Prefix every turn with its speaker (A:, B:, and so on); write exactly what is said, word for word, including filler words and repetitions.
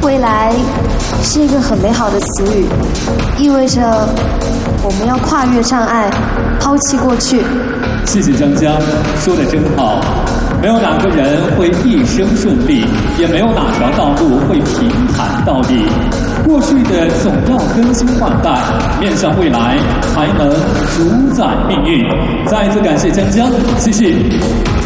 A: 未来是一个很美好的词语，意味着我们要跨越障碍，抛弃过去。
B: 谢谢江江，说的真好。没有哪个人会一生顺利，也没有哪条道路会平坦到底。过去的总要更新换代，面向未来才能主宰命运。再一次感谢江江，谢谢。